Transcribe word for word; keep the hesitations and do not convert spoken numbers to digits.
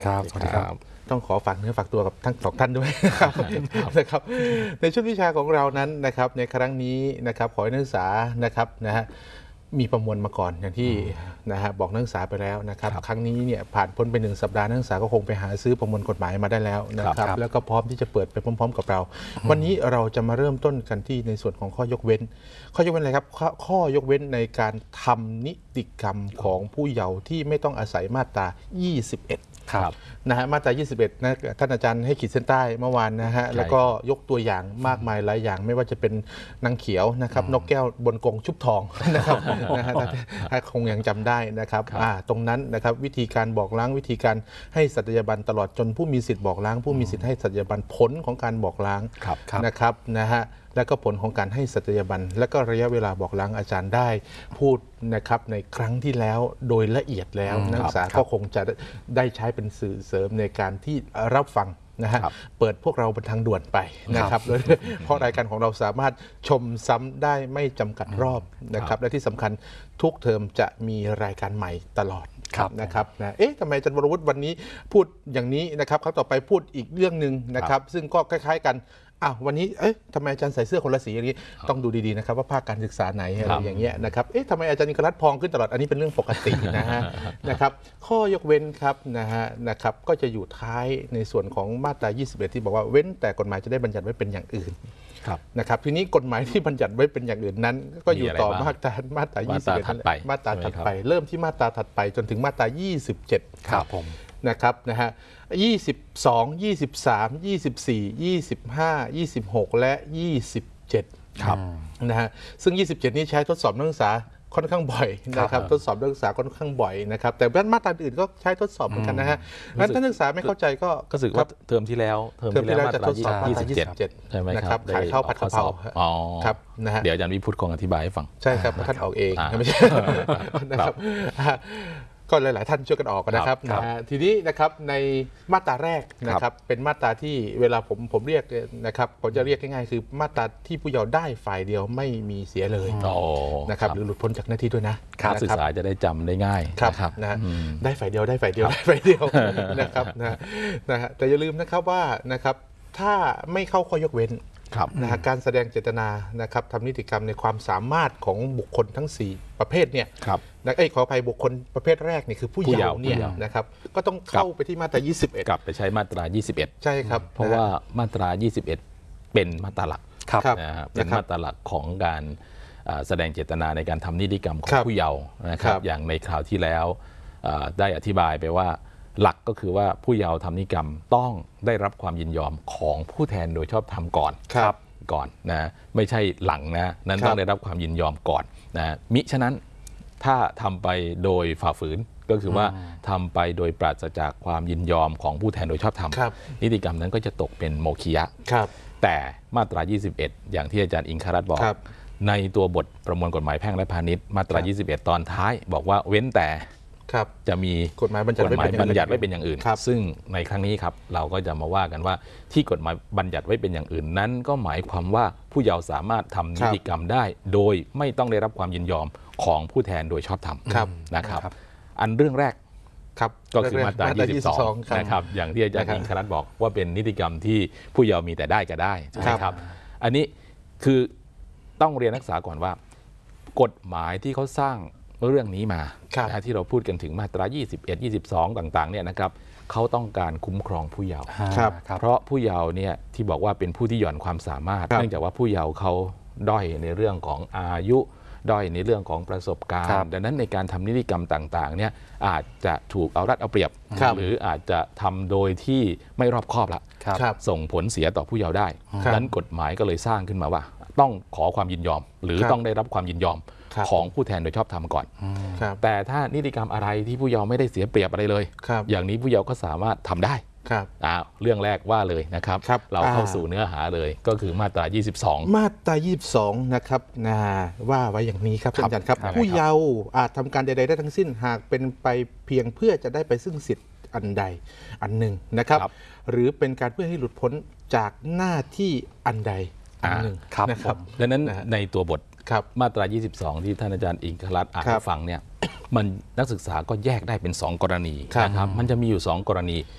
ครับสวัสดีครับต้องขอฝากเนื้อฝากตัวกับทั้งสองท่านด้วยนะครับนะครับในชุดวิชาของเรานั้นนะครับในครั้งนี้นะครับขอให้นักศึกษานะครับนะฮะมีประมวลมาก่อนอย่างที่นะฮะบอกนักศึกษาไปแล้วนะครับครั้งนี้เนี่ยผ่านพ้นไปหนึ่งสัปดาห์นักศึกษาก็คงไปหาซื้อประมวลกฎหมายมาได้แล้วนะครับแล้วก็พร้อมที่จะเปิดไปพร้อมๆกับเราวันนี้เราจะมาเริ่มต้นกันที่ในส่วนของข้อยกเว้นข้อยกเว้นอะไรครับข้อยกเว้นในการทำนิติกรรมของผู้เยาว์ที่ไม่ต้องอาศัยมาตรายี่สิบเอ็ดครับนะฮะมาตรายี่สิบเอ็ดนะท่านอาจารย์ให้ขีดเส้นใต้เมื่อวานนะฮะแล้วก็ยกตัวอย่างมากมายหลายอย่างไม่ว่าจะเป็นนางเขียวนะครับนกแก้วบนกงชุบทองนะครับนะฮะถ้าคงยังจำได้นะครับตรงนั้นนะครับวิธีการบอกล้างวิธีการให้สัตยาบันตลอดจนผู้มีสิทธิ์บอกล้างผู้มีสิทธิ์ให้สัตยาบันผลของการบอกล้างนะครับนะฮะและก็ผลของการให้สัตยาบันและก็ระยะเวลาบอกล้างอาจารย์ได้พูดนะครับในครั้งที่แล้วโดยละเอียดแล้วนักศึกษาก็คงจะได้ใช้เป็นสื่อเสริมในการที่รับฟังนะฮะเปิดพวกเราบนทางด่วนไปนะครับเพราะรายการของเราสามารถชมซ้ำได้ไม่จำกัดรอบนะครับและที่สำคัญทุกเทอมจะมีรายการใหม่ตลอดนะครับนะเอ๊ะทำไมอาจารย์วรวุฒิวันนี้พูดอย่างนี้นะครับครั้งต่อไปพูดอีกเรื่องหนึ่งนะครับซึ่งก็คล้ายๆกันอ้าววันนี้เอ๊ะทำไมอาจารย์ใส่เสื้อคนละสีอย่างนี้ต้องดูดีๆนะครับว่าภาคการศึกษาไหนอะไรอย่างเงี้ยนะครับเอ๊ะทำไมอาจารย์นิครัตน์พองขึ้นตลอดอันนี้เป็นเรื่องปกตินะฮะนะครับข้อยกเว้นครับนะฮะนะครับก็จะอยู่ท้ายในส่วนของมาตรายี่สิบเอ็ดที่บอกว่าเว้นแต่กฎหมายจะได้บัญญัติไว้เป็นอย่างอื่นนะครับทีนี้กฎหมายที่บัญญัติไว้เป็นอย่างอื่นนั้นก็อยู่ต่อมาตรามาตรายี่สิบเอ็ดมาตราถัดไปเริ่มที่มาตราถัดไปจนถึงมาตรายี่สิบเจ็ดครับผมนะครับนะฮะยี่สิบสอง ยี่สิบสาม ยี่สิบสี่ ยี่สิบห้า ยี่สิบหกและยี่สิบเจ็ดครับนะฮะซึ่งยี่สิบเจ็ดนี้ใช้ทดสอบนักศึกษาค่อนข้างบ่อยนะครับทดสอบนักศึกษาค่อนข้างบ่อยนะครับแต่มาตราอื่นก็ใช้ทดสอบเหมือนกันนะฮะงั้นถ้านักศึกษาไม่เข้าใจก็ก็สึกว่าเทอมที่แล้วเทอมที่แล้วจะทดสอบยี่สิบเจ็ดใช่ไหมครับขายข้าวผัดกะเพราครับนะฮะเดี๋ยวอาจารย์วิพุทธคงอธิบายให้ฟังใช่ครับท่านออกเองไม่ใช่นะครับก็หลายๆท่านช่วยกันออกนะครับนะฮะทีนี้นะครับในมาตราแรกนะครับเป็นมาตราที่เวลาผมผมเรียกนะครับผมจะเรียกง่ายๆคือมาตราที่ผู้เยาว์ได้ฝ่ายเดียวไม่มีเสียเลยนะครับหรือหลุดพ้นจากหน้าที่ด้วยนะนักศึกษาจะได้จำได้ง่ายครับนะได้ฝ่ายเดียวได้ฝ่ายเดียวได้ฝ่ายเดียวนะครับนะนะฮะแต่อย่าลืมนะครับว่านะครับถ้าไม่เข้าข้อยกเว้นนะฮะการแสดงเจตนานะครับทำนิติกรรมในความสามารถของบุคคลทั้งสี่ประเภทเนี่ยนะเอ้ยขออภัยบุคคลประเภทแรกนี่คือผู้เยาว์เนี่ยนะครับก็ต้องเข้าไปที่มาตรายี่สิบเอ็ดกลับไปใช้มาตรายี่สิบเอ็ดใช่ครับเพราะว่ามาตรายี่สิบเอ็ดเป็นมาตราหลักนะฮะเป็นมาตราหลักของการแสดงเจตนาในการทำนิติกรรมของผู้เยาว์นะครับอย่างในคราวที่แล้วได้อธิบายไปว่าหลักก็คือว่าผู้เยาว์ทำนิติกรรมต้องได้รับความยินยอมของผู้แทนโดยชอบธรรมก่อนก่อนนะไม่ใช่หลังนะนั้นต้องได้รับความยินยอมก่อนนะมิฉะนั้นถ้าทำไปโดยฝ่าฝืนก็คือว่าทำไปโดยปราศจากความยินยอมของผู้แทนโดยชอบธรรมนิติกรรมนั้นก็จะตกเป็นโมฆิยะแต่มาตรายี่สิบเอ็ดอย่างที่อาจารย์อิงครัตน์บอกในตัวบทประมวลกฎหมายแพ่งและพาณิชย์มาตรายี่สิบเอ็ดตอนท้ายบอกว่าเว้นแต่จะมีกฎหมายบัญญัติไว้เป็นอย่างอื่นซึ่งในครั้งนี้ครับเราก็จะมาว่ากันว่าที่กฎหมายบัญญัติไว้เป็นอย่างอื่นนั้นก็หมายความว่าผู้เยาว์สามารถทำนิติกรรมได้โดยไม่ต้องได้รับความยินยอมของผู้แทนโดยชอบธรรมนะครับอันเรื่องแรกก็คือมาตรายี่สิบสองนะครับอย่างที่อาจารย์อิงครัตน์บอกว่าเป็นนิติกรรมที่ผู้เยาว์มีแต่ได้ก็ได้ใช่ไหมครับอันนี้คือต้องเรียนนักศึกษาก่อนว่ากฎหมายที่เขาสร้างเรื่องนี้มาที่เราพูดกันถึงมาตรายี่สิบเอ็ด ยี่สิบสองต่างๆเนี่ยนะครับเขาต้องการคุ้มครองผู้เยาว์เพราะผู้เยาว์เนี่ยที่บอกว่าเป็นผู้ที่หย่อนความสามารถเนื่องจากว่าผู้เยาว์เขาด้อยในเรื่องของอายุด้อยในเรื่องของประสบการณ์ดังนั้นในการทำนิติกรรมต่างๆเนี่ยอาจจะถูกเอารัดเอาเปรียบหรืออาจจะทำโดยที่ไม่รอบคอบละส่งผลเสียต่อผู้เยาว์ได้ดังนั้นกฎหมายก็เลยสร้างขึ้นมาว่าต้องขอความยินยอมหรือต้องได้รับความยินยอมของผู้แทนโดยชอบธรรมก่อนแต่ถ้านิติกรรมอะไรที่ผู้เยาว์ไม่ได้เสียเปรียบอะไรเลยอย่างนี้ผู้เยาว์ก็สามารถทำได้เรื่องแรกว่าเลยนะครับเราเข้าสู่เนื้อหาเลยก็คือมาตรายี่สิบสองมาตรายี่สิบสองนะครับนะว่าไว้อย่างนี้ครับอาจารย์ครับผู้เยาว์อาจทำการใดๆได้ทั้งสิ้นหากเป็นไปเพียงเพื่อจะได้ไปซึ่งสิทธิ์อันใดอันหนึ่งนะครับหรือเป็นการเพื่อให้หลุดพ้นจากหน้าที่อันใดอันหนึ่งนะครับดังนั้นในตัวบทมาตรายี่สิบสองที่ท่านอาจารย์อิงครัตน์อ่านให้ฟังเนี่ยมันนักศึกษาก็แยกได้เป็นสองกรณีนะครับมันจะมีอยู่สองกรณี